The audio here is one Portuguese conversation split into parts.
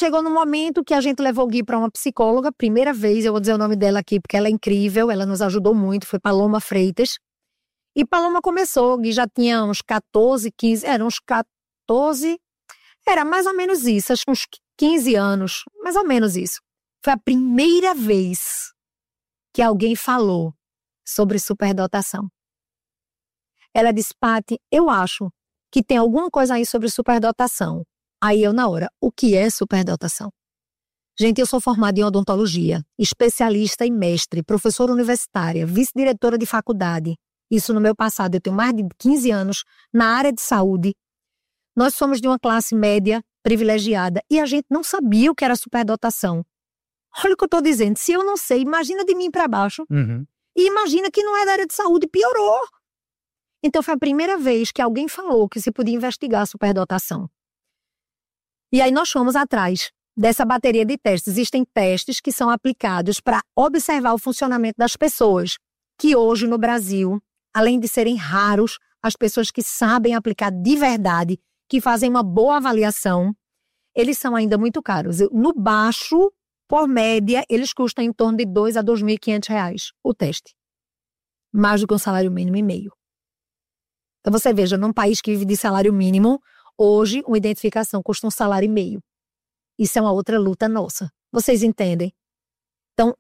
chegou no momento que a gente levou o Gui para uma psicóloga, primeira vez, eu vou dizer o nome dela aqui, porque ela é incrível, ela nos ajudou muito, foi Paloma Freitas. E Paloma começou, o Gui já tinha uns 14, 15, era uns 14, era mais ou menos isso, acho que uns 15 anos, mais ou menos isso. Foi a primeira vez que alguém falou sobre superdotação. Ela disse, Paty, eu acho que tem alguma coisa aí sobre superdotação. Aí eu, na hora, o que é superdotação? Gente, eu sou formada em odontologia, especialista e mestre, professora universitária, vice-diretora de faculdade. Isso no meu passado, eu tenho mais de 15 anos na área de saúde. Nós somos de uma classe média privilegiada e a gente não sabia o que era superdotação. Olha o que eu estou dizendo, se eu não sei, imagina de mim para baixo. E imagina que não é da área de saúde, piorou. Então foi a primeira vez que alguém falou que se podia investigar a superdotação. E aí nós fomos atrás dessa bateria de testes. Existem testes que são aplicados para observar o funcionamento das pessoas, que hoje no Brasil, além de serem raros, as pessoas que sabem aplicar de verdade, que fazem uma boa avaliação, eles são ainda muito caros. No baixo, por média, eles custam em torno de R$2.000 a R$2.500 o teste. Mais do que um salário mínimo e meio. Então você veja, num país que vive de salário mínimo, hoje uma identificação custa um salário e meio. Isso é uma outra luta nossa. Vocês entendem? Então,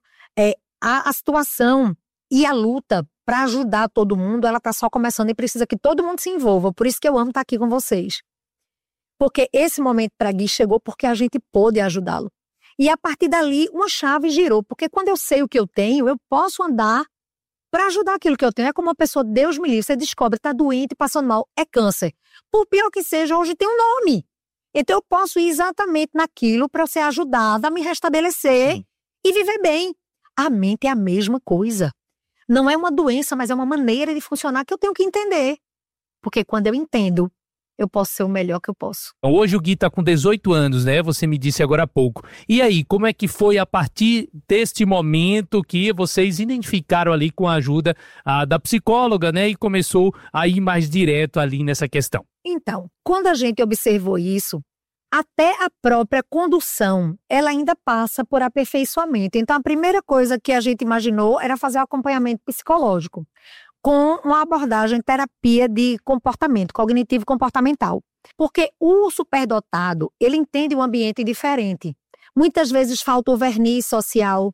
a situação e a luta para ajudar todo mundo, ela está só começando e precisa que todo mundo se envolva. Por isso que eu amo estar aqui com vocês. Porque esse momento para Gui chegou porque a gente pôde ajudá-lo. E a partir dali, uma chave girou. Porque quando eu sei o que eu tenho, eu posso andar para ajudar aquilo que eu tenho. É como uma pessoa, Deus me livre, você descobre, está doente, passando mal, é câncer. Por pior que seja, hoje tem um nome. Então eu posso ir exatamente naquilo para ser ajudada a me restabelecer e viver bem. A mente é a mesma coisa. Não é uma doença, mas é uma maneira de funcionar que eu tenho que entender. Porque quando eu entendo, eu posso ser o melhor que eu posso. Hoje o Gui está com 18 anos, né? Você me disse agora há pouco. E aí, como é que foi a partir deste momento que vocês identificaram ali com a ajuda da psicóloga, né? E começou a ir mais direto ali nessa questão? Então, quando a gente observou isso, até a própria condução, ela ainda passa por aperfeiçoamento. Então, a primeira coisa que a gente imaginou era fazer o acompanhamento psicológico, com uma abordagem terapia de comportamento, cognitivo-comportamental. Porque o superdotado, ele entende um ambiente diferente. Muitas vezes falta o verniz social.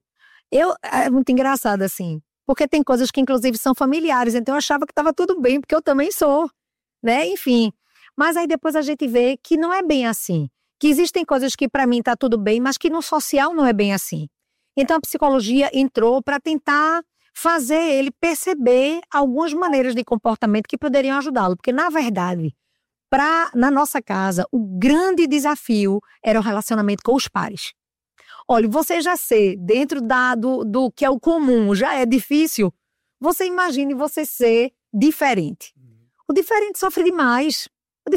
É muito engraçado assim, porque tem coisas que inclusive são familiares, então eu achava que estava tudo bem, porque eu também sou, né? Enfim, mas aí depois a gente vê que não é bem assim, que existem coisas que para mim está tudo bem, mas que no social não é bem assim. Então a psicologia entrou para tentar fazer ele perceber algumas maneiras de comportamento que poderiam ajudá-lo. Porque, na verdade, na nossa casa, o grande desafio era o relacionamento com os pares. Olha, você já ser dentro do que é o comum, já é difícil. Você imagine você ser diferente. O diferente sofre demais.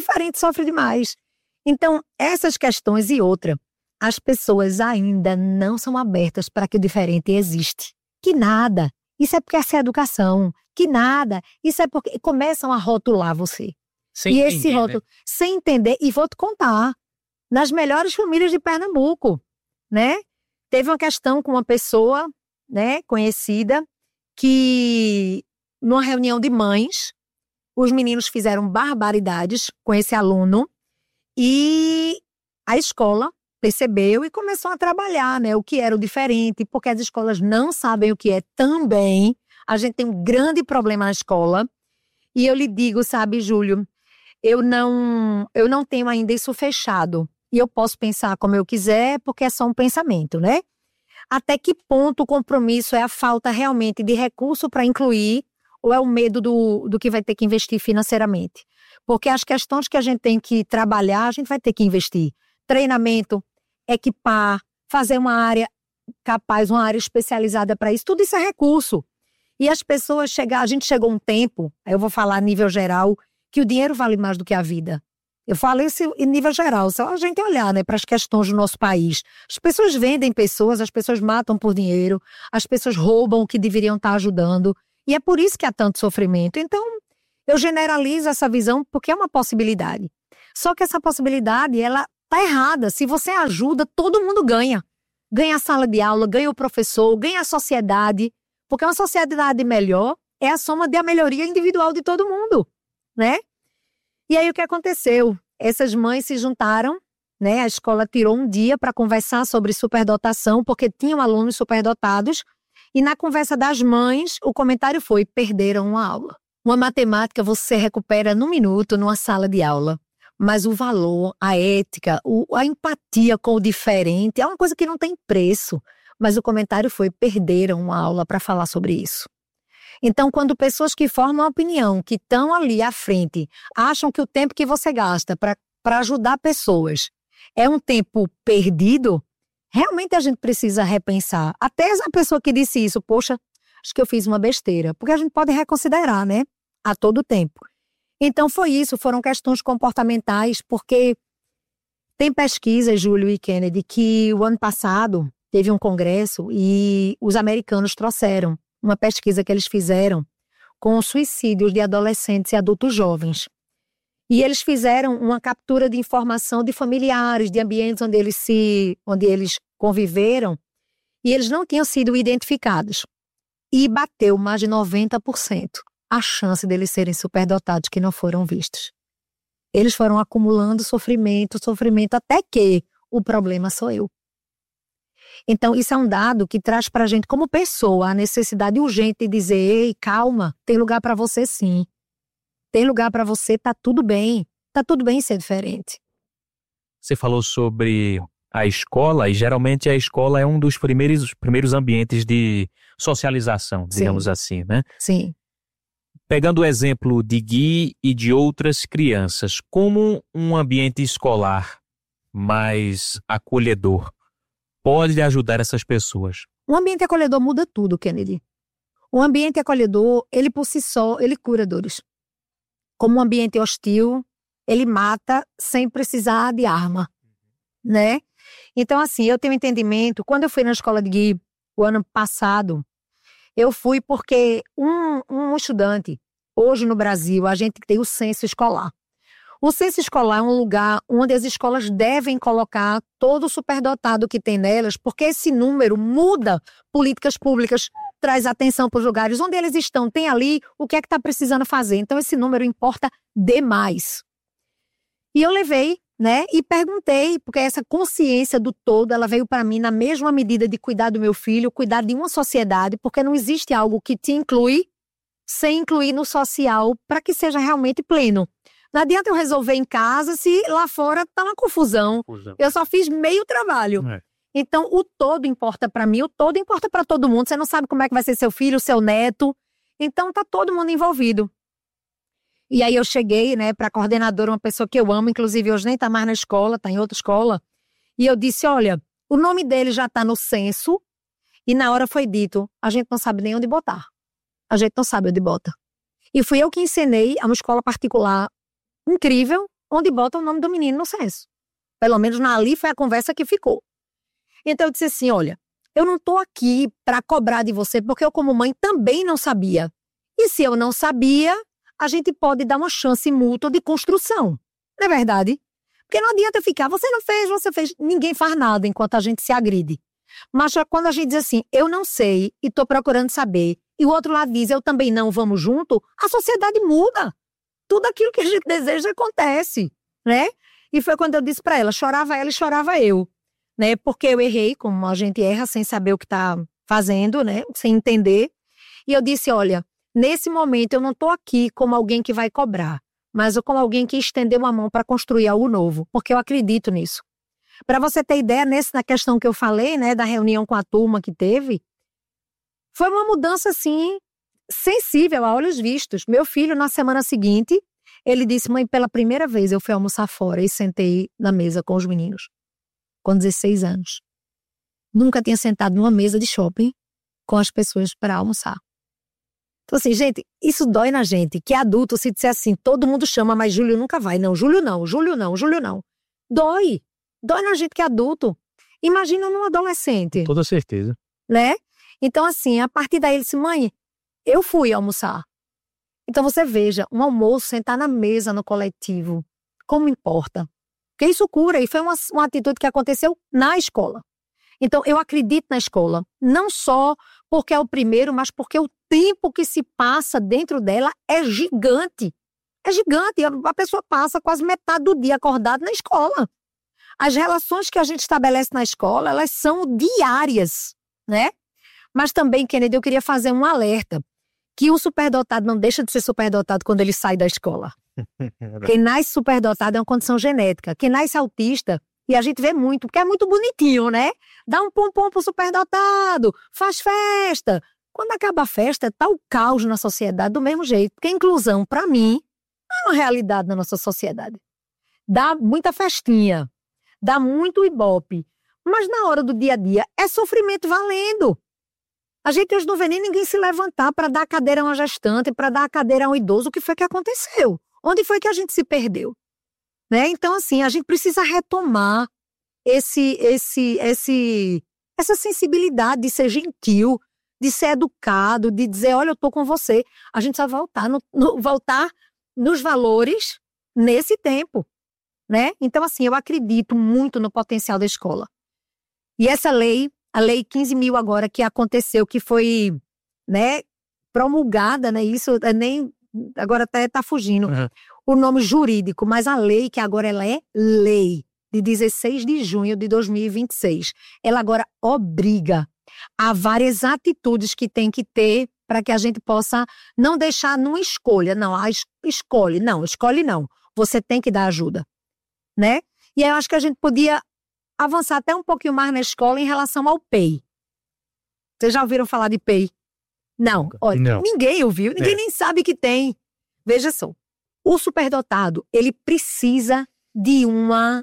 Então, essas questões e outra, as pessoas ainda não são abertas para que o diferente existe. Que nada. Isso é porque essa é a educação. Que nada. Isso é porque começam a rotular você. Sem esse entender, rótulo, né? Sem entender. E vou te contar. Nas melhores famílias de Pernambuco, né? Teve uma questão com uma pessoa, né, conhecida, que numa reunião de mães, os meninos fizeram barbaridades com esse aluno e a escola percebeu e começou a trabalhar, né, o que era o diferente, porque as escolas não sabem o que é também. A gente tem um grande problema na escola. E eu lhe digo, sabe, Júlio, eu não tenho ainda isso fechado. E eu posso pensar como eu quiser, porque é só um pensamento, né? Até que ponto o compromisso é a falta realmente de recurso para incluir ou é o medo do que vai ter que investir financeiramente? Porque as questões que a gente tem que trabalhar, a gente vai ter que investir. Treinamento, equipar, fazer uma área capaz, uma área especializada para isso, tudo isso é recurso. E as pessoas a gente chegou um tempo, eu vou falar a nível geral, que o dinheiro vale mais do que a vida. Eu falo isso em nível geral, só a gente olhar, né, para as questões do nosso país. As pessoas vendem pessoas, as pessoas matam por dinheiro, as pessoas roubam o que deveriam estar ajudando, e é por isso que há tanto sofrimento. Então, eu generalizo essa visão porque é uma possibilidade. Só que essa possibilidade, ela Tá errada. Se você ajuda, todo mundo ganha. Ganha a sala de aula, ganha o professor, ganha a sociedade. Porque uma sociedade melhor é a soma da melhoria individual de todo mundo, né? E aí o que aconteceu? Essas mães se juntaram, né? A escola tirou um dia para conversar sobre superdotação, porque tinham alunos superdotados. E na conversa das mães, o comentário foi: perderam uma aula. Uma matemática você recupera num minuto numa sala de aula. Mas o valor, a ética, a empatia com o diferente é uma coisa que não tem preço. Mas o comentário foi: perderam uma aula para falar sobre isso. Então, quando pessoas que formam opinião, que estão ali à frente, acham que o tempo que você gasta para ajudar pessoas é um tempo perdido, realmente a gente precisa repensar. Até a pessoa que disse isso, poxa, acho que eu fiz uma besteira. Porque a gente pode reconsiderar, né? A todo tempo. Então foi isso, foram questões comportamentais, porque tem pesquisas, Júlio e Kennedy, que o ano passado teve um congresso e os americanos trouxeram uma pesquisa que eles fizeram com suicídios de adolescentes e adultos jovens. E eles fizeram uma captura de informação de familiares, de ambientes onde eles conviveram, e eles não tinham sido identificados. E bateu mais de 90% a chance deles serem superdotados que não foram vistos. Eles foram acumulando sofrimento, até que o problema sou eu. Então, isso é um dado que traz para a gente, como pessoa, a necessidade urgente de dizer: ei, calma, tem lugar para você sim. Tem lugar para você, tá tudo bem ser diferente. Você falou sobre a escola, e geralmente a escola é um dos primeiros ambientes de socialização, digamos assim, né? Sim. Pegando o exemplo de Gui e de outras crianças, como um ambiente escolar mais acolhedor pode ajudar essas pessoas? Um ambiente acolhedor muda tudo, Kennedy. Um ambiente acolhedor, ele por si só, ele cura dores. Como um ambiente hostil, ele mata sem precisar de arma, né? Então, assim, eu tenho entendimento, quando eu fui na escola de Gui, o ano passado, eu fui porque um estudante, hoje no Brasil, a gente tem o censo escolar. O censo escolar é um lugar onde as escolas devem colocar todo o superdotado que tem nelas, porque esse número muda políticas públicas, traz atenção para os lugares onde eles estão, tem ali o que é que está precisando fazer. Então esse número importa demais. E eu levei, né, e perguntei, porque essa consciência do todo, ela veio para mim na mesma medida de cuidar do meu filho, cuidar de uma sociedade, porque não existe algo que te inclui sem incluir no social para que seja realmente pleno. Não adianta eu resolver em casa se lá fora tá uma confusão. Eu só fiz meio trabalho. Então, o todo importa para mim, o todo importa para todo mundo. Você não sabe como é que vai ser seu filho, seu neto. Então, tá todo mundo envolvido. E aí eu cheguei, né, para a coordenadora, uma pessoa que eu amo, inclusive hoje nem tá mais na escola, tá em outra escola. E eu disse: olha, o nome dele já tá no censo. E na hora foi dito: a gente não sabe nem onde botar. A gente não sabe onde bota. E fui eu que ensinei a uma escola particular incrível, onde bota o nome do menino no censo. Pelo menos ali foi a conversa que ficou. Então eu disse assim: olha, eu não tô aqui para cobrar de você, porque eu como mãe também não sabia. E se eu não sabia, a gente pode dar uma chance mútua de construção. Não é verdade? Porque não adianta ficar, você não fez, você fez. Ninguém faz nada enquanto a gente se agride. Mas quando a gente diz assim: eu não sei e tô procurando saber, e o outro lado diz: eu também não, vamos junto, a sociedade muda. Tudo aquilo que a gente deseja acontece, né? E foi quando eu disse para ela, chorava ela e chorava eu, né? Porque eu errei, como a gente erra sem saber o que tá fazendo, né? Sem entender. E eu disse: olha, nesse momento eu não tô aqui como alguém que vai cobrar, mas eu como alguém que estendeu a mão para construir algo novo, porque eu acredito nisso. Para você ter ideia, na questão que eu falei, né, da reunião com a turma que teve, foi uma mudança, assim, sensível a olhos vistos. Meu filho, na semana seguinte, ele disse: mãe, pela primeira vez eu fui almoçar fora e sentei na mesa com os meninos, com 16 anos. Nunca tinha sentado numa mesa de shopping com as pessoas para almoçar. Então assim, gente, isso dói na gente, que adulto, se disser assim, todo mundo chama, mas Júlio nunca vai. Não, Júlio não, Júlio não, Júlio não. Dói na gente que é adulto. Imagina num adolescente. Com toda certeza. Né? Então assim, a partir daí ele disse: mãe, eu fui almoçar. Então você veja, um almoço, sentar na mesa no coletivo, como importa. Porque isso cura, e foi uma atitude que aconteceu na escola. Então, eu acredito na escola, não só porque é o primeiro, mas porque o tempo que se passa dentro dela é gigante. É gigante, a pessoa passa quase metade do dia acordada na escola. As relações que a gente estabelece na escola, elas são diárias, né? Mas também, Kennedy, eu queria fazer um alerta, que o superdotado não deixa de ser superdotado quando ele sai da escola. Quem nasce superdotado é uma condição genética. Quem nasce autista, e a gente vê muito, porque é muito bonitinho, né? Dá um pompom pro superdotado, faz festa. Quando acaba a festa, tá o caos na sociedade do mesmo jeito. Porque a inclusão, para mim, é uma realidade na nossa sociedade. Dá muita festinha, dá muito ibope, mas na hora do dia a dia é sofrimento valendo. A gente hoje não vê nem ninguém se levantar para dar a cadeira a uma gestante, para dar a cadeira a um idoso. O que foi que aconteceu? Onde foi que a gente se perdeu? Né? Então, assim, a gente precisa retomar essa sensibilidade de ser gentil, de ser educado, de dizer, olha, eu tô com você. A gente só vai voltar nos valores nesse tempo, né? Então, assim, eu acredito muito no potencial da escola. E essa lei, a lei 15.000 agora que aconteceu, que foi, né, promulgada, né? Isso nem agora até tá fugindo o nome jurídico, mas a lei, que agora ela é lei, de 16 de junho de 2026, ela agora obriga a várias atitudes que tem que ter para que a gente possa não deixar numa escolha. Não, escolhe não. Você tem que dar ajuda, né? E aí eu acho que a gente podia avançar até um pouquinho mais na escola em relação ao PEI. Vocês já ouviram falar de PEI? Não, olha, não. Ninguém ouviu, ninguém nem sabe que tem. Veja só, o superdotado, ele precisa de uma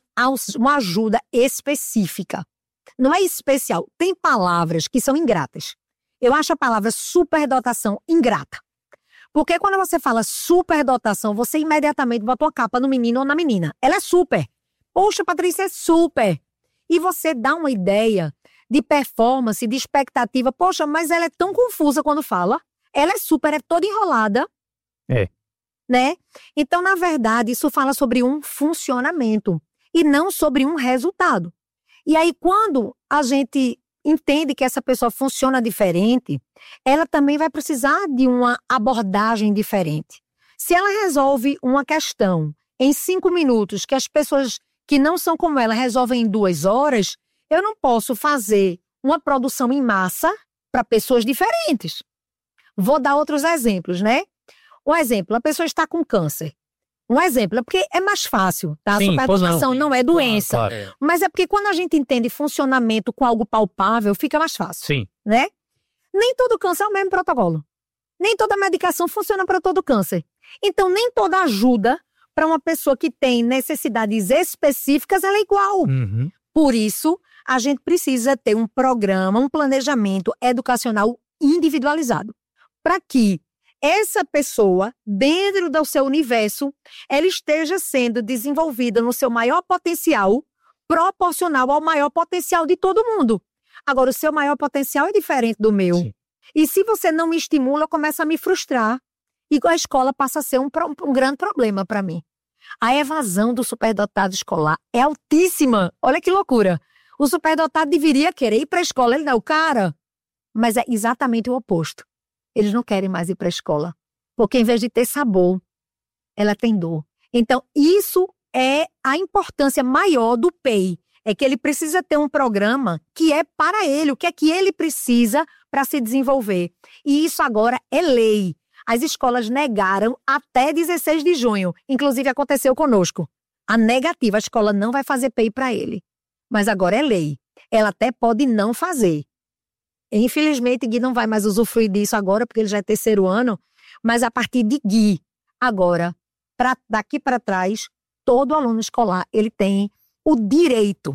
ajuda específica. Não é especial. Tem palavras que são ingratas. Eu acho a palavra superdotação ingrata. Porque quando você fala superdotação, você imediatamente bota uma capa no menino ou na menina. Ela é super. Poxa, Patrícia, é super. E você dá uma ideia de performance, de expectativa. Poxa, mas ela é tão confusa quando fala. Ela é super, é toda enrolada. É. Né? Então, na verdade, isso fala sobre um funcionamento e não sobre um resultado. E aí, quando a gente entende que essa pessoa funciona diferente, ela também vai precisar de uma abordagem diferente. Se ela resolve uma questão em 5 minutos, que as pessoas que não são como ela resolvem em 2 horas, eu não posso fazer uma produção em massa para pessoas diferentes. Vou dar outros exemplos, né? Um exemplo, a pessoa está com câncer. Um exemplo, é porque é mais fácil, tá? Sim, a superdotação não é doença. Claro. Mas é porque quando a gente entende funcionamento com algo palpável, fica mais fácil. Sim. Né? Nem todo câncer é o mesmo protocolo. Nem toda medicação funciona para todo câncer. Então, nem toda ajuda para uma pessoa que tem necessidades específicas, ela é igual. Uhum. Por isso, a gente precisa ter um programa, um planejamento educacional individualizado. Para que essa pessoa, dentro do seu universo, ela esteja sendo desenvolvida no seu maior potencial, proporcional ao maior potencial de todo mundo. Agora, o seu maior potencial é diferente do meu. Sim. E se você não me estimula, eu começo a me frustrar. E a escola passa a ser um grande problema para mim. A evasão do superdotado escolar é altíssima. Olha que loucura. O superdotado deveria querer ir para a escola. Ele não é o cara. Mas é exatamente o oposto. Eles não querem mais ir para a escola. Porque em vez de ter sabor, ela tem dor. Então, isso é a importância maior do PEI. É que ele precisa ter um programa que é para ele, o que é que ele precisa para se desenvolver. E isso agora é lei. As escolas negaram até 16 de junho. Inclusive, aconteceu conosco. A negativa, a escola não vai fazer PEI para ele. Mas agora é lei. Ela até pode não fazer. Infelizmente, Gui não vai mais usufruir disso agora, porque ele já é 3º ano, mas a partir de Gui, agora, daqui para trás, todo aluno escolar, ele tem o direito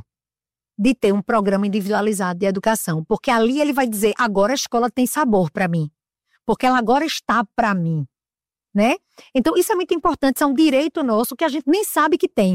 de ter um programa individualizado de educação, porque ali ele vai dizer, agora a escola tem sabor para mim, porque ela agora está para mim, né? Então, isso é muito importante, isso é um direito nosso que a gente nem sabe que tem.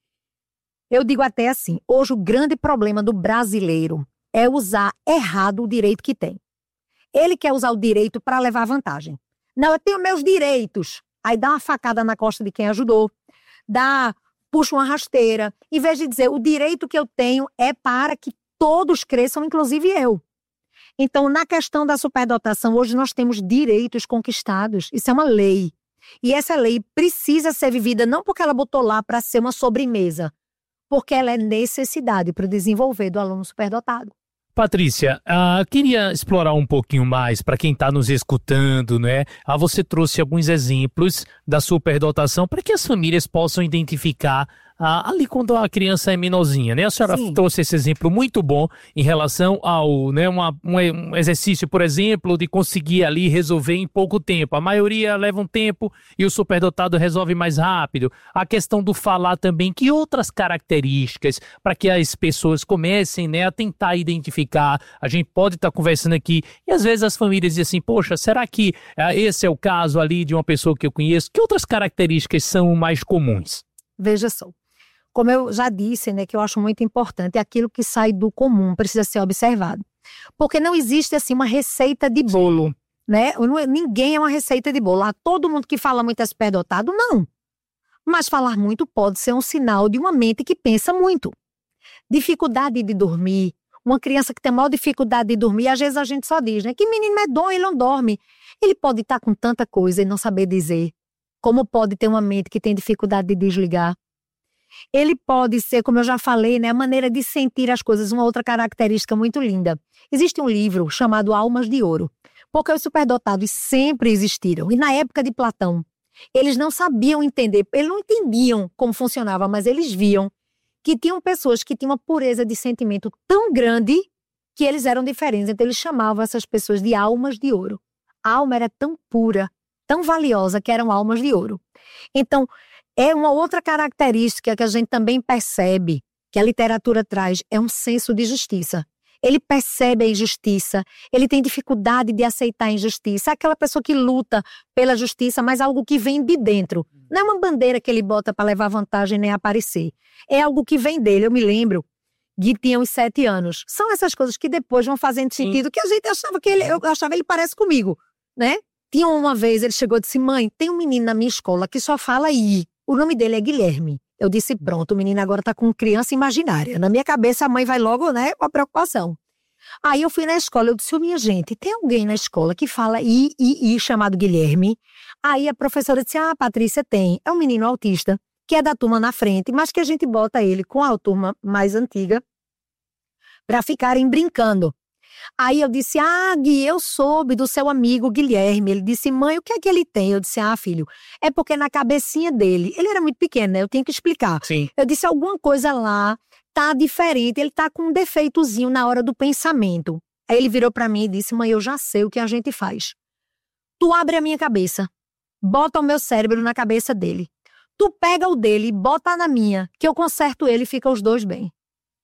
Eu digo até assim, hoje o grande problema do brasileiro é usar errado o direito que tem. Ele quer usar o direito para levar vantagem. Não, eu tenho meus direitos. Aí dá uma facada na costa de quem ajudou, dá puxo uma rasteira, em vez de dizer o direito que eu tenho é para que todos cresçam, inclusive eu. Então, na questão da superdotação, hoje nós temos direitos conquistados. Isso é uma lei. E essa lei precisa ser vivida não porque ela botou lá para ser uma sobremesa, porque ela é necessidade para o desenvolver do aluno superdotado. Patrícia, queria explorar um pouquinho mais para quem está nos escutando, né? Você trouxe alguns exemplos da superdotação para que as famílias possam identificar ali quando a criança é menorzinha, né? A senhora trouxe esse exemplo muito bom em relação ao, né, um exercício, por exemplo, de conseguir ali resolver em pouco tempo. A maioria leva um tempo e o superdotado resolve mais rápido. A questão do falar também, que outras características para que as pessoas comecem, né, a tentar identificar. A gente pode estar conversando aqui e às vezes as famílias dizem assim, poxa, será que esse é o caso ali de uma pessoa que eu conheço? Que outras características são mais comuns? Veja só. Como eu já disse, né, que eu acho muito importante, aquilo que sai do comum precisa ser observado. Porque não existe, assim, uma receita de bolo, né? Ninguém é uma receita de bolo. Todo mundo que fala muito é superdotado, não. Mas falar muito pode ser um sinal de uma mente que pensa muito. Dificuldade de dormir. Uma criança que tem maior dificuldade de dormir, às vezes a gente só diz, né? Que menino medonho, ele não dorme. Ele pode estar com tanta coisa e não saber dizer. Como pode ter uma mente que tem dificuldade de desligar. Ele pode ser, como eu já falei, né, a maneira de sentir as coisas, uma outra característica muito linda. Existe um livro chamado Almas de Ouro, porque os superdotados sempre existiram. E na época de Platão, eles não sabiam entender, eles não entendiam como funcionava, mas eles viam que tinham pessoas que tinham uma pureza de sentimento tão grande que eles eram diferentes. Então eles chamavam essas pessoas de almas de ouro. A alma era tão pura, tão valiosa, que eram almas de ouro. Então, é uma outra característica que a gente também percebe, que a literatura traz, é um senso de justiça. Ele percebe a injustiça, ele tem dificuldade de aceitar a injustiça. É aquela pessoa que luta pela justiça, mas algo que vem de dentro. Não é uma bandeira que ele bota para levar vantagem nem aparecer. É algo que vem dele. Eu me lembro, Gui tinha uns 7 anos. São essas coisas que depois vão fazendo sentido, que a gente achava que eu achava ele parece comigo, né? Tinha uma vez, ele chegou e disse, mãe, tem um menino na minha escola que só fala I. O nome dele é Guilherme. Eu disse, pronto, o menino agora tá com criança imaginária. Na minha cabeça, a mãe vai logo, né, com a preocupação. Aí eu fui na escola, eu disse, minha gente, tem alguém na escola que fala I, chamado Guilherme? Aí a professora disse, Patrícia, tem. É um menino autista, que é da turma na frente, mas que a gente bota ele com a turma mais antiga para ficarem brincando. Aí eu disse, Gui, eu soube do seu amigo Guilherme. Ele disse, mãe, o que é que ele tem? Eu disse, filho, é porque na cabecinha dele, ele era muito pequeno, né? Eu tinha que explicar. Sim. Eu disse, alguma coisa lá tá diferente, ele tá com um defeitozinho na hora do pensamento. Aí ele virou pra mim e disse, mãe, eu já sei o que a gente faz. Tu abre a minha cabeça, bota o meu cérebro na cabeça dele. Tu pega o dele e bota na minha, que eu conserto ele e fica os dois bem.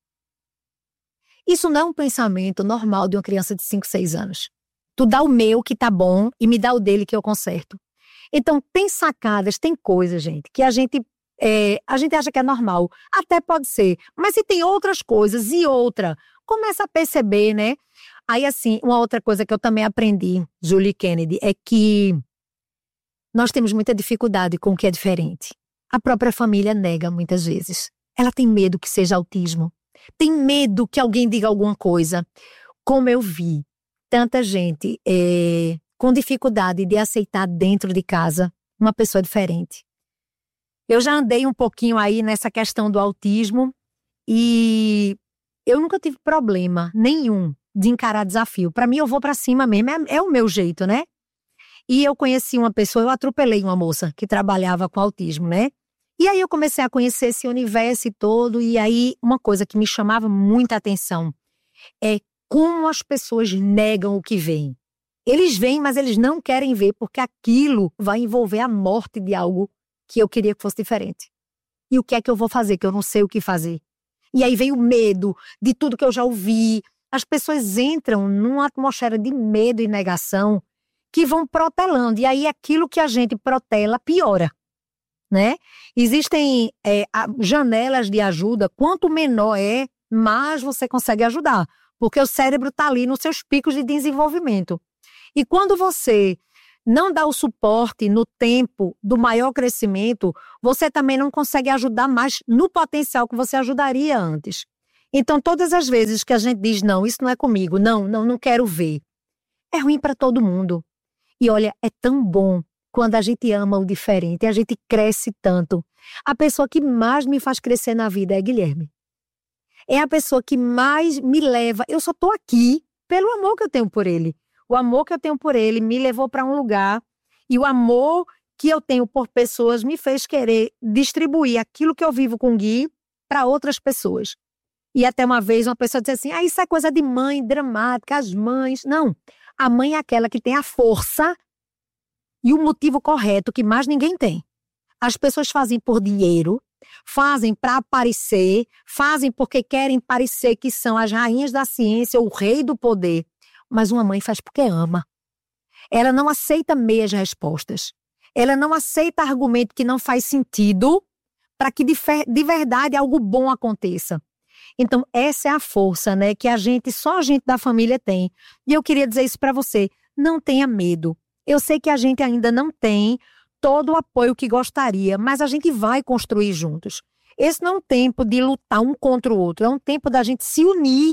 Isso não é um pensamento normal de uma criança de 5, 6 anos. Tu dá o meu que tá bom e me dá o dele que eu conserto. Então, tem sacadas, tem coisas, gente, que a gente acha que é normal. Até pode ser. Mas se tem outras coisas e outra, começa a perceber, né? Aí, assim, uma outra coisa que eu também aprendi, Julie Kennedy, é que nós temos muita dificuldade com o que é diferente. A própria família nega muitas vezes. Ela tem medo que seja autismo. Tem medo que alguém diga alguma coisa. Como eu vi tanta gente com dificuldade de aceitar dentro de casa uma pessoa diferente. Eu já andei um pouquinho aí nessa questão do autismo e eu nunca tive problema nenhum de encarar desafio. Para mim, eu vou para cima mesmo, é o meu jeito, né? E eu conheci uma pessoa, eu atropelei uma moça que trabalhava com autismo, né? E aí eu comecei a conhecer esse universo todo, e aí uma coisa que me chamava muita atenção é como as pessoas negam o que veem. Eles veem, mas eles não querem ver, porque aquilo vai envolver a morte de algo que eu queria que fosse diferente. E o que é que eu vou fazer, que eu não sei o que fazer? E aí vem o medo de tudo que eu já ouvi. As pessoas entram numa atmosfera de medo e negação que vão protelando, e aí aquilo que a gente protela piora. Né? Existem janelas de ajuda, quanto menor mais você consegue ajudar, porque o cérebro está ali nos seus picos de desenvolvimento. E quando você não dá o suporte no tempo do maior crescimento, você também não consegue ajudar mais no potencial que você ajudaria antes. Então, todas as vezes que a gente diz, não, isso não é comigo, não quero ver, é ruim para todo mundo. E olha, é tão bom quando a gente ama o diferente, a gente cresce tanto. A pessoa que mais me faz crescer na vida é Guilherme. É a pessoa que mais me leva, eu só estou aqui pelo amor que eu tenho por ele. O amor que eu tenho por ele me levou para um lugar e o amor que eu tenho por pessoas me fez querer distribuir aquilo que eu vivo com o Gui para outras pessoas. E até uma vez uma pessoa disse assim, isso é coisa de mãe, dramática, as mães. Não, a mãe é aquela que tem a força e o motivo correto que mais ninguém tem. As pessoas fazem por dinheiro, fazem para aparecer, fazem porque querem parecer que são as rainhas da ciência, o rei do poder. Mas uma mãe faz porque ama. Ela não aceita meias respostas. Ela não aceita argumento que não faz sentido para que de verdade algo bom aconteça. Então, essa é a força, né, que só a gente da família tem. E eu queria dizer isso para você, não tenha medo. Eu sei que a gente ainda não tem todo o apoio que gostaria, mas a gente vai construir juntos. Esse não é um tempo de lutar um contra o outro, é um tempo da gente se unir.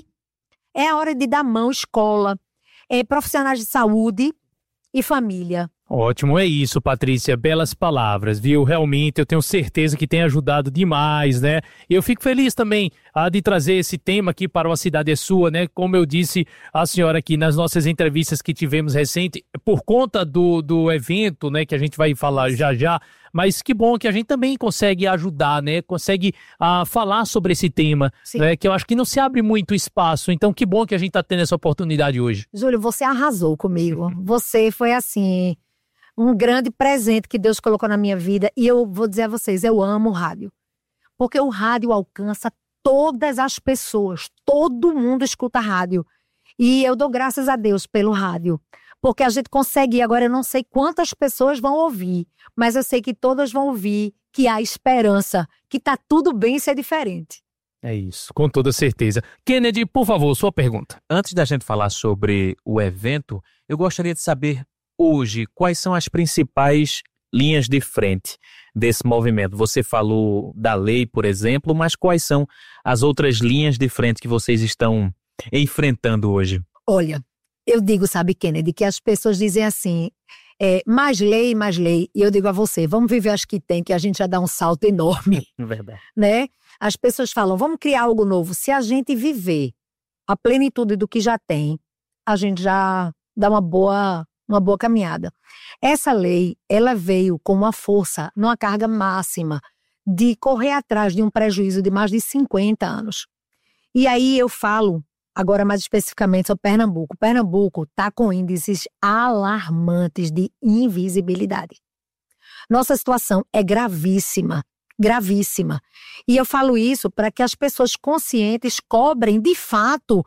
É a hora de dar mão, escola, profissionais de saúde e família. Ótimo, é isso, Patrícia, belas palavras, viu? Realmente eu tenho certeza que tem ajudado demais, né? E eu fico feliz também de trazer esse tema aqui para uma Cidade é Sua, né? Como eu disse à senhora aqui nas nossas entrevistas que tivemos recente, por conta do evento, né? Que a gente vai falar já, mas que bom que a gente também consegue ajudar, né? Consegue falar sobre esse tema, né? Que eu acho que não se abre muito espaço, então que bom que a gente está tendo essa oportunidade hoje. Júlio, você arrasou comigo, você foi assim... um grande presente que Deus colocou na minha vida. E eu vou dizer a vocês, eu amo o rádio. Porque o rádio alcança todas as pessoas. Todo mundo escuta rádio. E eu dou graças a Deus pelo rádio. Porque a gente consegue, agora eu não sei quantas pessoas vão ouvir, mas eu sei que todas vão ouvir que há esperança, que tá tudo bem ser diferente. É isso, com toda certeza. Kennedy, por favor, sua pergunta. Antes da gente falar sobre o evento, eu gostaria de saber hoje, quais são as principais linhas de frente desse movimento? Você falou da lei, por exemplo, mas quais são as outras linhas de frente que vocês estão enfrentando hoje? Olha, eu digo, sabe, Kennedy, que as pessoas dizem assim, mais lei, mais lei. E eu digo a você, vamos viver as que tem, que a gente já dá um salto enorme. Verdade. Né? As pessoas falam, vamos criar algo novo. Se a gente viver a plenitude do que já tem, a gente já dá uma boa caminhada. Essa lei, ela veio com uma força, numa carga máxima, de correr atrás de um prejuízo de mais de 50 anos. E aí eu falo, agora mais especificamente sobre Pernambuco. Pernambuco está com índices alarmantes de invisibilidade. Nossa situação é gravíssima. Gravíssima. E eu falo isso para que as pessoas conscientes cobrem, de fato,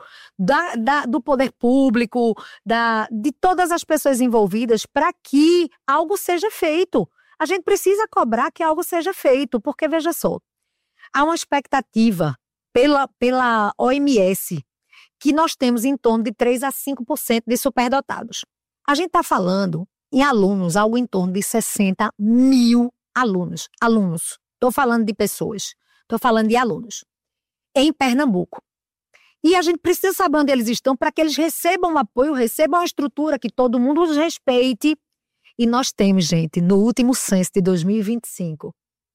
do poder público, de todas as pessoas envolvidas, para que algo seja feito. A gente precisa cobrar que algo seja feito, porque, veja só, há uma expectativa pela OMS que nós temos em torno de 3 a 5% de superdotados. A gente está falando em alunos, algo em torno de 60 mil alunos. Estou falando de pessoas, estou falando de alunos, em Pernambuco. E a gente precisa saber onde eles estão para que eles recebam apoio, recebam a estrutura, que todo mundo os respeite. E nós temos, gente, no último censo de 2025,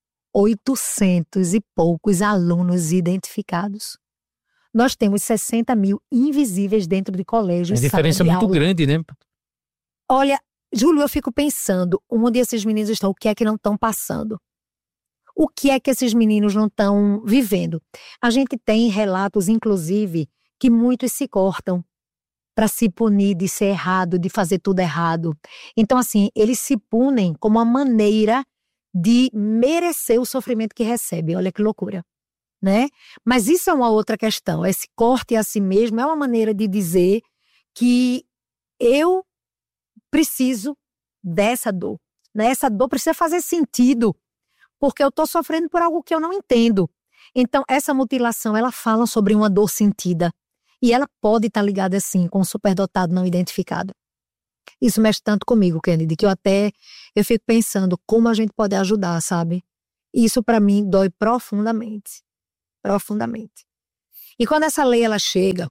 800 e poucos alunos identificados. Nós temos 60 mil invisíveis dentro de colégios. A diferença é muito grande, né? Olha, Júlio, eu fico pensando, onde esses meninos estão, o que é que não estão passando? O que é que esses meninos não estão vivendo? A gente tem relatos, inclusive, que muitos se cortam para se punir de ser errado, de fazer tudo errado. Então, assim, eles se punem como uma maneira de merecer o sofrimento que recebem. Olha que loucura, né? Mas isso é uma outra questão. Esse corte a si mesmo é uma maneira de dizer que eu preciso dessa dor, né? Essa dor precisa fazer sentido, porque eu estou sofrendo por algo que eu não entendo. Então, essa mutilação, ela fala sobre uma dor sentida. E ela pode estar ligada, sim, com um superdotado não identificado. Isso mexe tanto comigo, Kennedy, que eu fico pensando como a gente pode ajudar, sabe? Isso para mim dói profundamente. Profundamente. E quando essa lei ela chega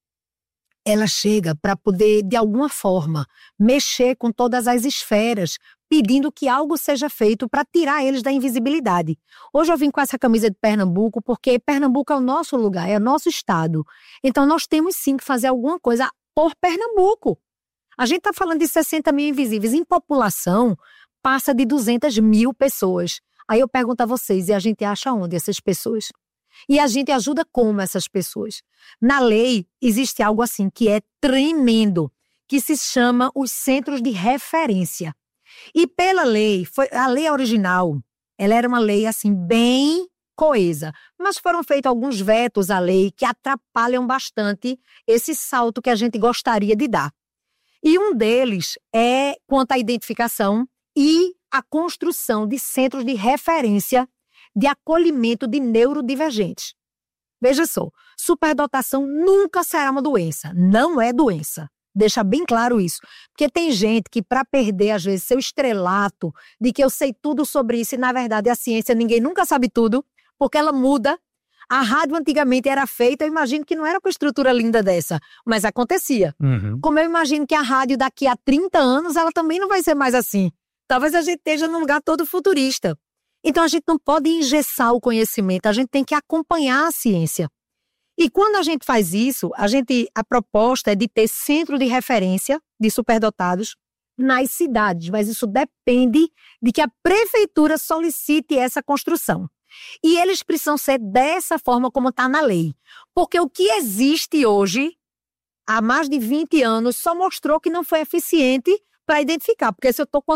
para poder, de alguma forma, mexer com todas as esferas, pedindo que algo seja feito para tirar eles da invisibilidade. Hoje eu vim com essa camisa de Pernambuco porque Pernambuco é o nosso lugar, é o nosso estado. Então nós temos sim que fazer alguma coisa por Pernambuco. A gente está falando de 60 mil invisíveis. Em população, passa de 200 mil pessoas. Aí eu pergunto a vocês, e a gente acha onde essas pessoas? E a gente ajuda como essas pessoas? Na lei, existe algo assim que é tremendo, que se chama os centros de referência. E pela lei, a lei original, ela era uma lei assim bem coesa, mas foram feitos alguns vetos à lei que atrapalham bastante esse salto que a gente gostaria de dar. E um deles é quanto à identificação e a construção de centros de referência de acolhimento de neurodivergentes. Veja só, superdotação nunca será uma doença, não é doença. Deixa bem claro isso. Porque tem gente que, para perder, às vezes, seu estrelato de que eu sei tudo sobre isso, e na verdade a ciência ninguém nunca sabe tudo, porque ela muda. A rádio antigamente era feita, eu imagino que não era com estrutura linda dessa, mas acontecia. Como eu imagino que a rádio daqui a 30 anos, ela também não vai ser mais assim. Talvez a gente esteja num lugar todo futurista. Então a gente não pode engessar o conhecimento, a gente tem que acompanhar a ciência. E quando a gente faz isso, a proposta é de ter centro de referência de superdotados nas cidades, mas isso depende de que a prefeitura solicite essa construção. E eles precisam ser dessa forma como está na lei. Porque o que existe hoje, há mais de 20 anos, só mostrou que não foi eficiente para identificar. Porque se eu estou com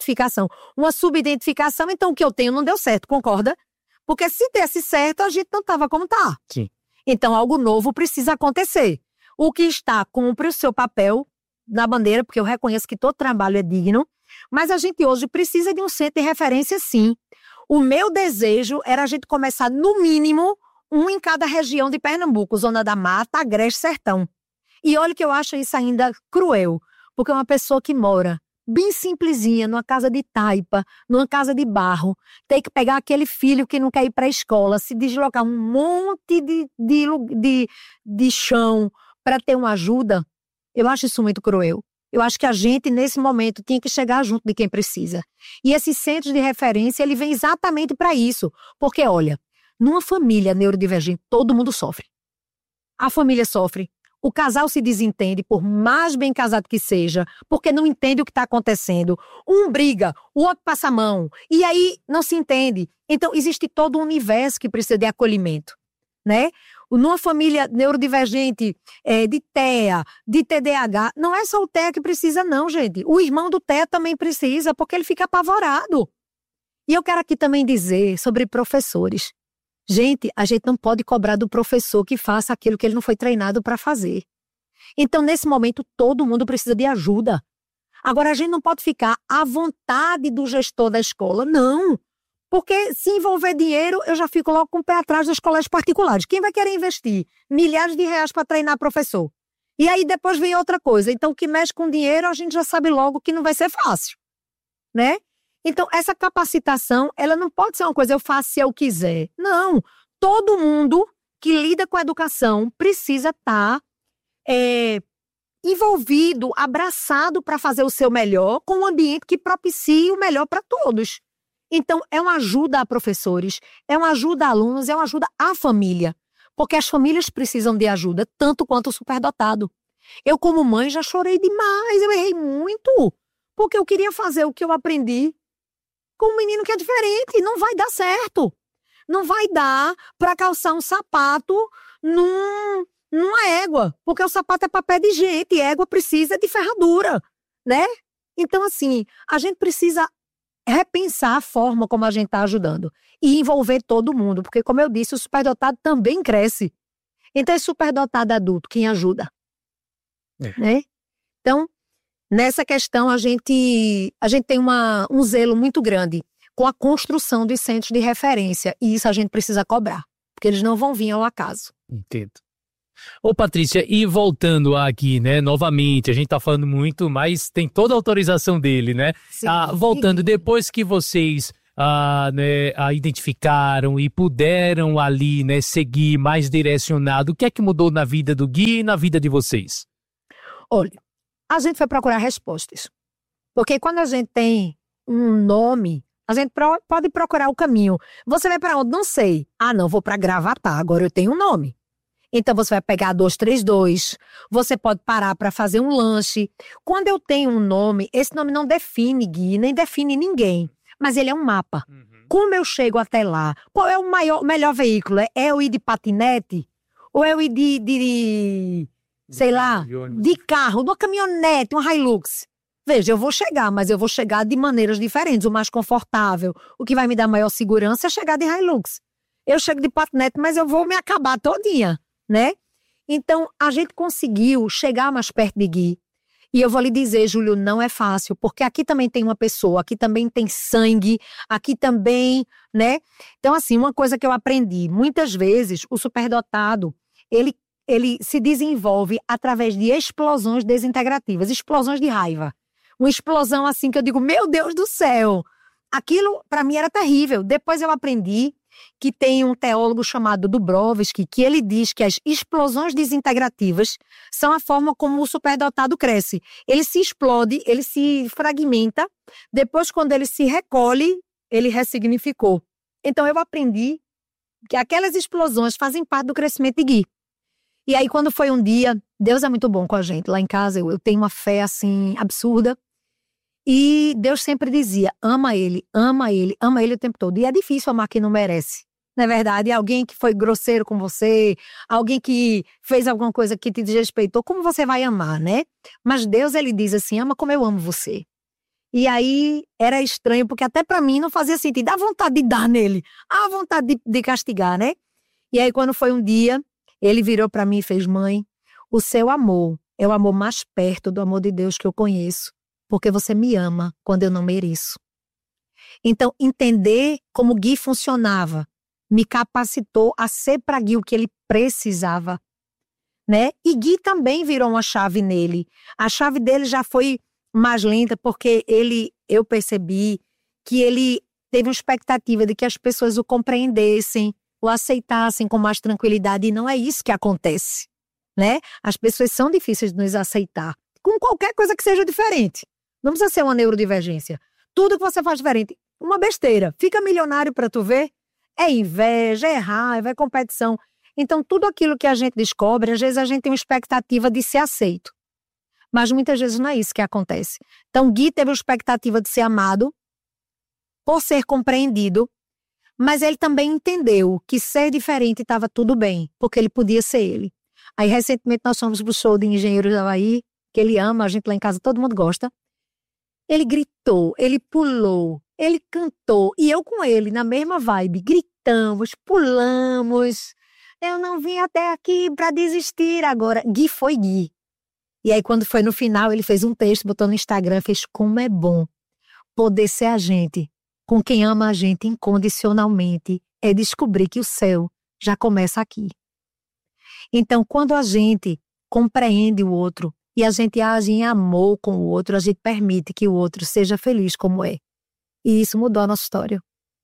uma subidentificação, então o que eu tenho não deu certo, concorda? Porque se desse certo, a gente não estava como está. Sim. Então algo novo precisa acontecer. O que está cumpre o seu papel na bandeira, porque eu reconheço que todo trabalho é digno, mas a gente hoje precisa de um centro de referência, sim. O meu desejo era a gente começar, no mínimo, um em cada região de Pernambuco, Zona da Mata, Agreste, Sertão. E olha que eu acho isso ainda cruel, porque uma pessoa que mora bem simplesinha, numa casa de taipa, numa casa de barro, tem que pegar aquele filho que não quer ir para a escola, se deslocar um monte de chão para ter uma ajuda, eu acho isso muito cruel. Eu acho que a gente, nesse momento, tinha que chegar junto de quem precisa. E esses centros de referência, ele vem exatamente para isso. Porque, olha, numa família neurodivergente, todo mundo sofre. A família sofre. O casal se desentende, por mais bem casado que seja, porque não entende o que está acontecendo. Um briga, o outro passa a mão, e aí não se entende. Então, existe todo um universo que precisa de acolhimento, né? Numa família neurodivergente, de TEA, de TDAH, não é só o TEA que precisa não, gente. O irmão do TEA também precisa, porque ele fica apavorado. E eu quero aqui também dizer sobre professores. Gente, a gente não pode cobrar do professor que faça aquilo que ele não foi treinado para fazer. Então, nesse momento, todo mundo precisa de ajuda. Agora, a gente não pode ficar à vontade do gestor da escola, não. Porque se envolver dinheiro, eu já fico logo com o pé atrás dos colégios particulares. Quem vai querer investir milhares de reais para treinar professor? E aí depois vem outra coisa. Então, o que mexe com dinheiro, a gente já sabe logo que não vai ser fácil, né? Então, essa capacitação, ela não pode ser uma coisa, eu faço se eu quiser. Não. Todo mundo que lida com a educação precisa estar envolvido, abraçado para fazer o seu melhor, com um ambiente que propicie o melhor para todos. Então, é uma ajuda a professores, é uma ajuda a alunos, é uma ajuda à família. Porque as famílias precisam de ajuda, tanto quanto o superdotado. Eu, como mãe, já chorei demais, eu errei muito. Porque eu queria fazer o que eu aprendi com um menino que é diferente. Não vai dar certo. Não vai dar para calçar um sapato numa égua. Porque o sapato é para pé de gente e égua precisa de ferradura, né? Então, assim, a gente precisa repensar a forma como a gente está ajudando e envolver todo mundo, porque, como eu disse, o superdotado também cresce. Então, é superdotado adulto quem ajuda, né? Então, nessa questão, a gente tem um zelo muito grande com a construção dos centros de referência, e isso a gente precisa cobrar, porque eles não vão vir ao acaso. Entendo. Ô, Patrícia, e voltando aqui, né, novamente, a gente tá falando muito, mas tem toda a autorização dele, né? Sim. Voltando, depois que vocês identificaram e puderam ali, né, seguir mais direcionado, o que é que mudou na vida do Gui e na vida de vocês? Olha, a gente foi procurar respostas. Porque quando a gente tem um nome, a gente pode procurar o caminho. Você vai para onde? Não sei. Não, vou para Gravatá, agora eu tenho um nome. Então você vai pegar a 232, você pode parar para fazer um lanche. Quando eu tenho um nome, esse nome não define Gui, nem define ninguém, mas ele é um mapa. Como eu chego até lá? Qual é o melhor veículo? É eu ir de patinete? Ou eu ir sei lá, de carro, de uma caminhonete, uma Hilux? Veja, eu vou chegar, mas eu vou chegar de maneiras diferentes. O mais confortável, o que vai me dar maior segurança é chegar de Hilux. Eu chego de patinete, mas eu vou me acabar todinha, né? Então, a gente conseguiu chegar mais perto de Gui. E eu vou lhe dizer, Júlio, não é fácil, porque aqui também tem uma pessoa, aqui também tem sangue, aqui também, né? Então, assim, uma coisa que eu aprendi, muitas vezes o superdotado, ele se desenvolve através de explosões desintegrativas, explosões de raiva. Uma explosão assim que eu digo, meu Deus do céu! Aquilo, para mim, era terrível. Depois eu aprendi que tem um teólogo chamado Dubrovsky, que ele diz que as explosões desintegrativas são a forma como o superdotado cresce. Ele se explode, ele se fragmenta, depois quando ele se recolhe, ele ressignificou. Então eu aprendi que aquelas explosões fazem parte do crescimento de Gui. E aí quando foi um dia, Deus é muito bom com a gente. Lá em casa eu tenho uma fé assim absurda. E Deus sempre dizia, ama ele o tempo todo. E é difícil amar quem não merece. Não é verdade? Alguém que foi grosseiro com você, alguém que fez alguma coisa que te desrespeitou, como você vai amar, né? Mas Deus, ele diz assim, ama como eu amo você. E aí era estranho, porque até pra mim não fazia sentido. Dá vontade de dar nele, a vontade de castigar, né? E aí quando foi um dia, ele virou pra mim e fez, mãe, o seu amor é o amor mais perto do amor de Deus que eu conheço. Porque você me ama quando eu não mereço. Então, entender como Gui funcionava me capacitou a ser para Gui o que ele precisava, né? E Gui também virou uma chave nele. A chave dele já foi mais lenta porque eu percebi que ele teve uma expectativa de que as pessoas o compreendessem, o aceitassem com mais tranquilidade, e não é isso que acontece, né? As pessoas são difíceis de nos aceitar, com qualquer coisa que seja diferente. Não precisa ser uma neurodivergência. Tudo que você faz diferente, uma besteira. Fica milionário para tu ver. É inveja, é raiva, é competição. Então, tudo aquilo que a gente descobre, às vezes a gente tem uma expectativa de ser aceito. Mas muitas vezes não é isso que acontece. Então, Gui teve uma expectativa de ser amado, por ser compreendido, mas ele também entendeu que ser diferente estava tudo bem, porque ele podia ser ele. Aí, recentemente, nós fomos pro show de Engenheiros do Havaí, que ele ama, a gente lá em casa, todo mundo gosta. Ele gritou, ele pulou, ele cantou, e eu com ele, na mesma vibe, gritamos, pulamos. Eu não vim até aqui para desistir agora. Gui foi Gui. E aí, quando foi no final, ele fez um texto, botou no Instagram, fez como é bom poder ser a gente, com quem ama a gente incondicionalmente, é descobrir que o céu já começa aqui. Então, quando a gente compreende o outro, e a gente age em amor com o outro, a gente permite que o outro seja feliz como é. E isso mudou a nossa história.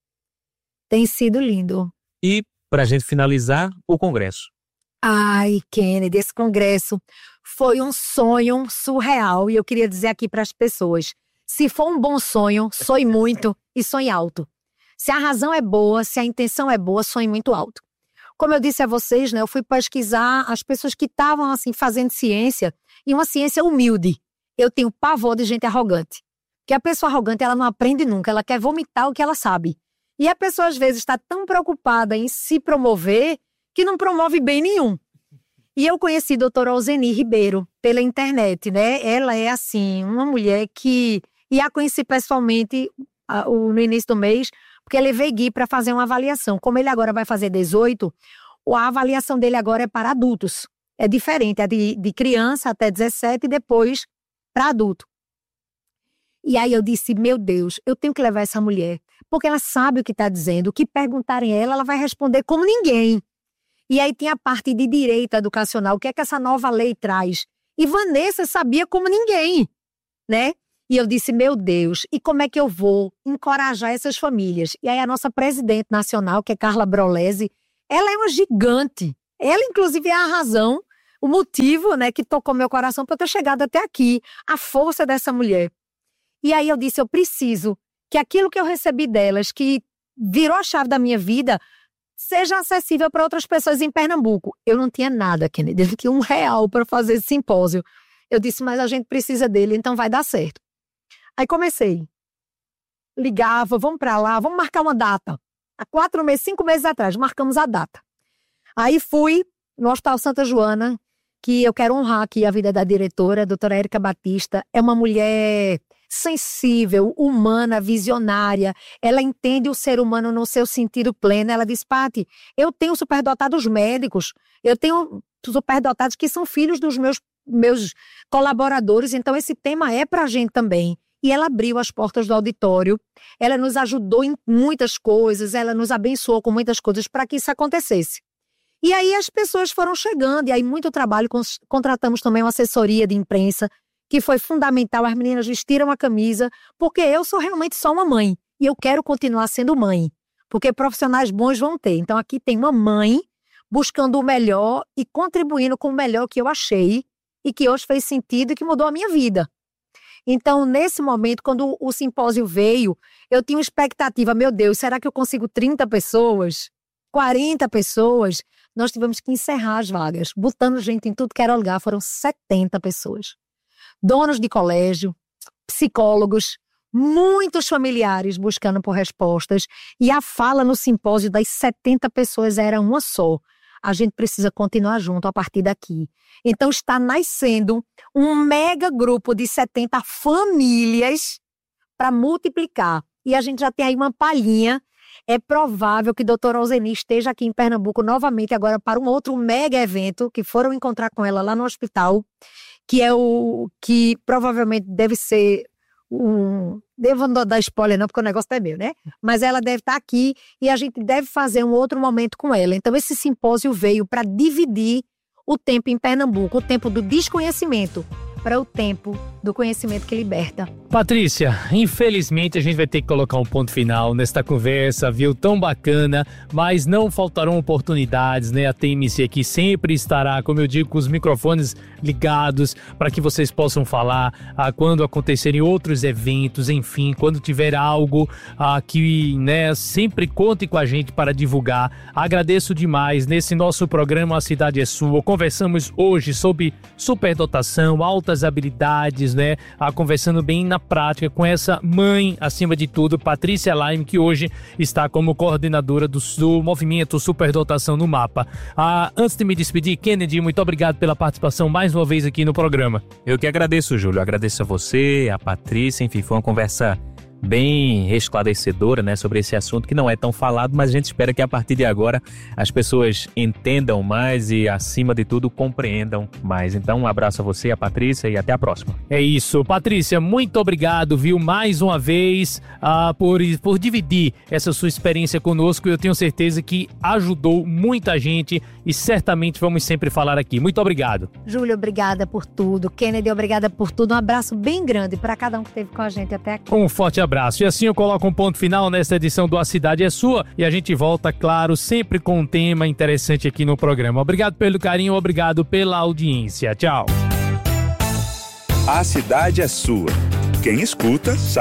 Tem sido lindo. E, para a gente finalizar, o congresso. Ai, Kennedy, esse congresso foi um sonho surreal. E eu queria dizer aqui para as pessoas, se for um bom sonho, sonhe muito e sonhe alto. Se a razão é boa, se a intenção é boa, sonhe muito alto. Como eu disse a vocês, né, eu fui pesquisar as pessoas que estavam assim, fazendo ciência, e uma ciência humilde. Eu tenho pavor de gente arrogante. Porque a pessoa arrogante, ela não aprende nunca, ela quer vomitar o que ela sabe. E a pessoa, às vezes, está tão preocupada em se promover que não promove bem nenhum. E eu conheci a doutora Alzeni Ribeiro pela internet, né? Ela é, assim, uma mulher que... E a conheci pessoalmente no início do mês, porque eu levei Gui para fazer uma avaliação. Como ele agora vai fazer 18, a avaliação dele agora é para adultos. É diferente, é de criança até 17 e depois para adulto. E aí eu disse, meu Deus, eu tenho que levar essa mulher, porque ela sabe o que está dizendo, o que perguntarem a ela, ela vai responder como ninguém. E aí tinha a parte de direito educacional, o que é que essa nova lei traz? E Vanessa sabia como ninguém, né? E eu disse, meu Deus, e como é que eu vou encorajar essas famílias? E aí a nossa presidente nacional, que é Carla Brolesi, ela é uma gigante. Ela, inclusive, é a razão, o motivo, né, que tocou meu coração para eu ter chegado até aqui. A força dessa mulher. E aí eu disse, eu preciso que aquilo que eu recebi delas, que virou a chave da minha vida, seja acessível para outras pessoas em Pernambuco. Eu não tinha nada, Kennedy, eu não tinha R$1 para fazer esse simpósio. Eu disse, mas a gente precisa dele, então vai dar certo. Aí comecei. Ligava, vamos para lá, vamos marcar uma data. Há 4 meses, 5 meses atrás, marcamos a data. Aí fui no Hospital Santa Joana, que eu quero honrar aqui a vida da diretora, a doutora Érica Batista. É uma mulher sensível, humana, visionária. Ela entende o ser humano no seu sentido pleno. Ela diz, Paty, eu tenho superdotados médicos, eu tenho superdotados que são filhos dos meus colaboradores, então esse tema é para a gente também. E ela abriu as portas do auditório, ela nos ajudou em muitas coisas, ela nos abençoou com muitas coisas para que isso acontecesse. E aí as pessoas foram chegando, e aí muito trabalho, contratamos também uma assessoria de imprensa, que foi fundamental, as meninas vestiram a camisa, porque eu sou realmente só uma mãe, e eu quero continuar sendo mãe, porque profissionais bons vão ter. Então aqui tem uma mãe buscando o melhor e contribuindo com o melhor que eu achei, e que hoje fez sentido e que mudou a minha vida. Então, nesse momento, quando o simpósio veio, eu tinha uma expectativa, meu Deus, será que eu consigo 30 pessoas? 40 pessoas? Nós tivemos que encerrar as vagas, botando gente em tudo que era lugar, foram 70 pessoas. Donos de colégio, psicólogos, muitos familiares buscando por respostas, e a fala no simpósio das 70 pessoas era uma só. A gente precisa continuar junto a partir daqui. Então está nascendo um mega grupo de 70 famílias para multiplicar. E a gente já tem aí uma palhinha. É provável que a doutora Alzeni esteja aqui em Pernambuco novamente agora para um outro mega evento que foram encontrar com ela lá no hospital, que é o que provavelmente deve ser devo não dar spoiler não, porque o negócio é meu, né? Mas ela deve estar aqui e a gente deve fazer um outro momento com ela. Então esse simpósio veio para dividir o tempo em Pernambuco, o tempo do desconhecimento para o tempo do conhecimento que liberta. Patrícia, infelizmente a gente vai ter que colocar um ponto final nesta conversa, viu? Tão bacana, mas não faltarão oportunidades, né? A TMC aqui sempre estará, como eu digo, com os microfones ligados para que vocês possam falar quando acontecerem outros eventos, enfim, quando tiver algo que, né, sempre conte com a gente para divulgar. Agradeço demais. Nesse nosso programa A Cidade é Sua, conversamos hoje sobre superdotação, altas habilidades, né? Conversando bem na prática com essa mãe, acima de tudo, Patrícia Laime, que hoje está como coordenadora do movimento Superdotação no Mapa. Antes de me despedir, Kennedy, muito obrigado pela participação mais uma vez aqui no programa. Eu que agradeço, Júlio. Agradeço a você, a Patrícia, enfim, foi uma conversa bem esclarecedora, né, sobre esse assunto que não é tão falado, mas a gente espera que a partir de agora as pessoas entendam mais e, acima de tudo, compreendam mais. Então, um abraço a você, a Patrícia, e até a próxima. É isso. Patrícia, muito obrigado, viu, mais uma vez por dividir essa sua experiência conosco. Eu tenho certeza que ajudou muita gente e certamente vamos sempre falar aqui. Muito obrigado. Júlio, obrigada por tudo. Kennedy, obrigada por tudo. Um abraço bem grande para cada um que esteve com a gente até aqui. Um forte abraço. E assim eu coloco um ponto final nesta edição do A Cidade é Sua e a gente volta, claro, sempre com um tema interessante aqui no programa. Obrigado pelo carinho, obrigado pela audiência. Tchau. A Cidade é Sua. Quem escuta sabe.